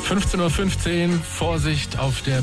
15:15 Uhr, Vorsicht auf der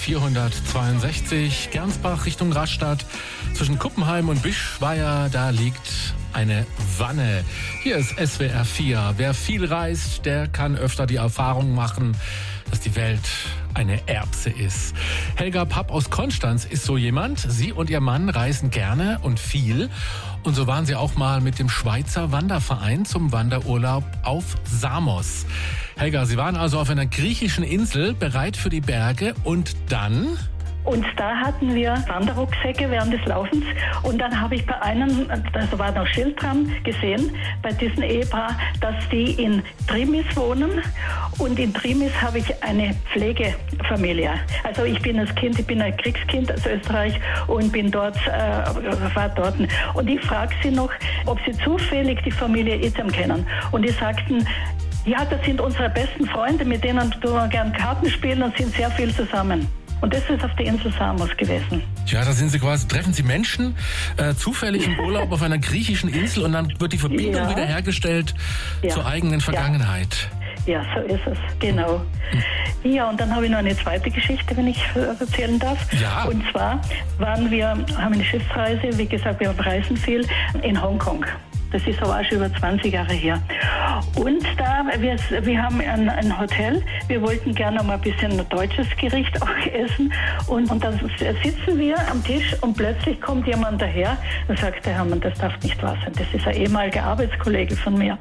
B462, Gernsbach Richtung Rastatt. Zwischen Kuppenheim und Bischweier, da liegt eine Wanne. Hier ist SWR 4. Wer viel reist, der kann öfter die Erfahrung machen, dass die Welt eine Erbse ist. Helga Papp aus Konstanz ist so jemand. Sie und ihr Mann reisen gerne und viel. Und so waren sie auch mal mit dem Schweizer Wanderverein zum Wanderurlaub auf Samos. Helga, Sie waren also auf einer griechischen Insel, bereit für die Berge und dann? Und da hatten wir Wanderrucksäcke während des Laufens. Und dann habe ich bei einem, da war noch Schild dran, gesehen, bei diesem Ehepaar, dass die in Trimis wohnen. Und in Trimis habe ich eine Pflegefamilie. Also ich bin als Kind, ich bin ein Kriegskind aus Österreich und bin dort, war dort. Und ich frage sie noch, ob sie zufällig die Familie Item kennen. Und die sagten, ja, das sind unsere besten Freunde, mit denen tun wir gern Karten spielen und sind sehr viel zusammen. Und das ist auf der Insel Samos gewesen. Ja, da sind Sie quasi, treffen Sie Menschen zufällig im Urlaub auf einer griechischen Insel und dann wird die Verbindung wiederhergestellt zur eigenen Vergangenheit. Ja, so ist es, genau. Ja, und dann habe ich noch eine zweite Geschichte, wenn ich erzählen darf. Ja. Und zwar haben eine Schiffsreise, wie gesagt, wir reisen viel, in Hongkong. Das ist aber auch schon über 20 Jahre her. Und da, wir haben ein Hotel, wir wollten gerne mal ein bisschen ein deutsches Gericht auch essen. Und dann sitzen wir am Tisch und plötzlich kommt jemand daher und sagt, der Herrmann, das darf nicht wahr sein. Das ist ein ehemaliger Arbeitskollege von mir.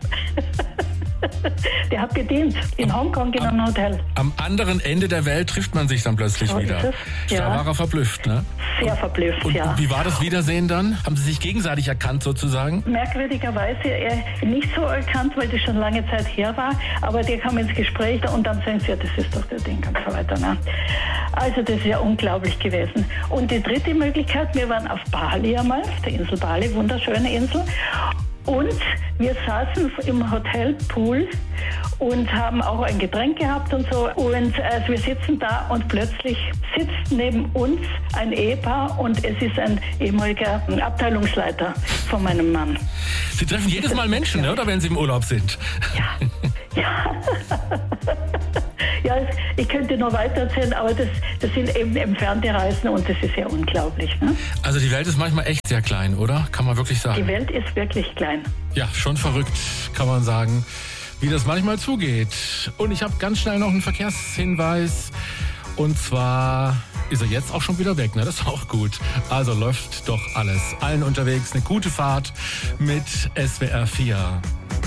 Der hat gedient in Hongkong in einem Hotel. Am anderen Ende der Welt trifft man sich dann plötzlich wieder. Da war er verblüfft, ne? Sehr verblüfft, und wie war das Wiedersehen dann? Haben Sie sich gegenseitig erkannt sozusagen? Merkwürdigerweise nicht so erkannt, weil das schon lange Zeit her war. Aber die kamen ins Gespräch und dann sagen sie, ja, das ist doch der Ding und so weiter. Ne? Also das ist ja unglaublich gewesen. Und die dritte Möglichkeit, wir waren auf Bali einmal, auf der Insel Bali, wunderschöne Insel. Und wir saßen im Hotelpool und haben auch ein Getränk gehabt und so. Und wir sitzen da und plötzlich sitzt neben uns ein Ehepaar und es ist ein ehemaliger Abteilungsleiter von meinem Mann. Sie treffen jedes Mal Menschen, oder, wenn Sie im Urlaub sind? Ja. Ja, ich könnte noch weiter erzählen, aber das sind eben entfernte Reisen und das ist ja unglaublich. Ne? Also die Welt ist manchmal echt sehr klein, oder? Kann man wirklich sagen. Die Welt ist wirklich klein. Ja, schon verrückt, kann man sagen, wie das manchmal zugeht. Und ich habe ganz schnell noch einen Verkehrshinweis. Und zwar ist er jetzt auch schon wieder weg, ne? Das ist auch gut. Also läuft doch alles. Allen unterwegs eine gute Fahrt mit SWR 4.